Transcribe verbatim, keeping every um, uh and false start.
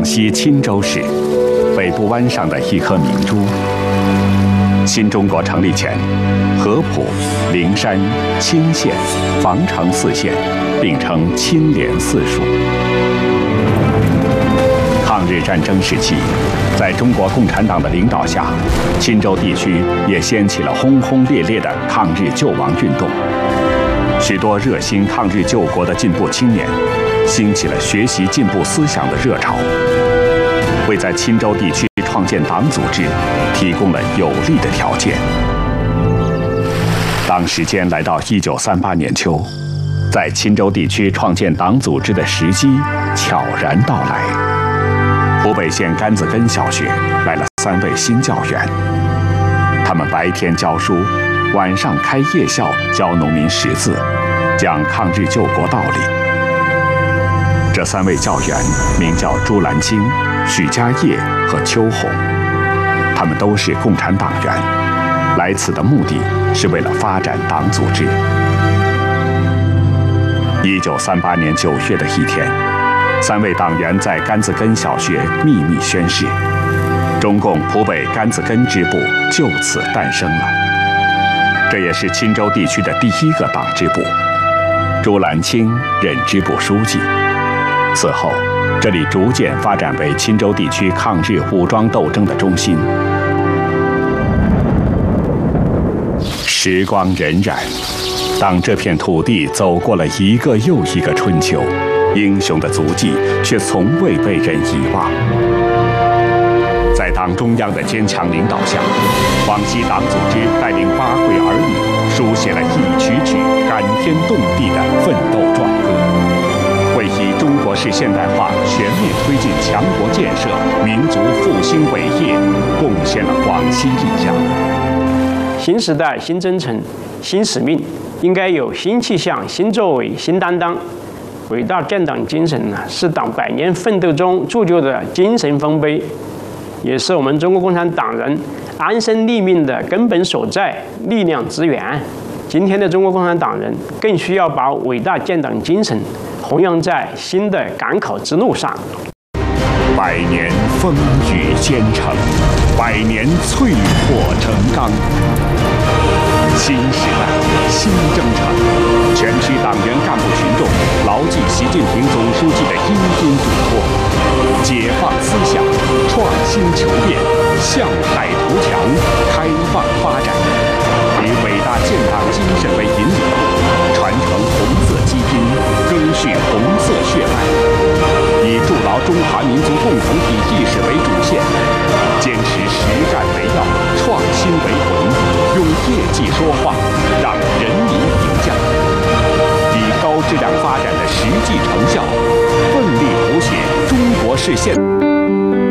广西钦州市北部湾上的一颗明珠。新中国成立前，合浦、灵山、钦县、防城四县并称钦联四属。抗日战争时期，在中国共产党的领导下，钦州地区也掀起了轰轰烈烈的抗日救亡运动。许多热心抗日救国的进步青年，兴起了学习进步思想的热潮，为在钦州地区创建党组织提供了有利的条件。当时间来到一九三八年秋，在钦州地区创建党组织的时机悄然到来。湖北县甘子根小学来了三位新教员，他们白天教书，晚上开夜校教农民识字，讲抗日救国道理。这三位教员名叫朱兰青、许家业和邱红，他们都是共产党员，来此的目的是为了发展党组织。一九三八年九月的一天，三位党员在甘子根小学秘密宣誓，中共湖北甘子根支部就此诞生了。这也是钦州地区的第一个党支部，朱兰青任支部书记。此后，这里逐渐发展为钦州地区抗日武装斗争的中心。时光荏苒，当这片土地走过了一个又一个春秋，英雄的足迹却从未被人遗忘。在党中央的坚强领导下，广西党组织带领八会儿女，书写了一曲曲感天动地的奋斗壮歌，为以中国式现代化全面推进强国建设、民族复兴伟业，贡献了广西力量。 新时代、新征程、新使命，应该有新气象、新作为、新担当。伟大建党精神呢，是党百年奋斗中铸就的精神丰碑，也是我们中国共产党人安身立命的根本所在、力量之源。今天的中国共产党人更需要把伟大建党精神弘扬在新的赶考之路上。 百年风雨兼程，百年淬火成钢。新时代，新征程，全区党员干部群众牢记习近平总书记的殷殷嘱托，解放思想，创新求变，向海图强，开放发展，以伟大建党精神为引领，传承红色基因，赓续红色血脉，以筑牢中华民族共同体意识为主线，坚持实干为要，创新为魂。用业绩说话，让人民评价，以高质量发展的实际成效，奋力谱写中国式现。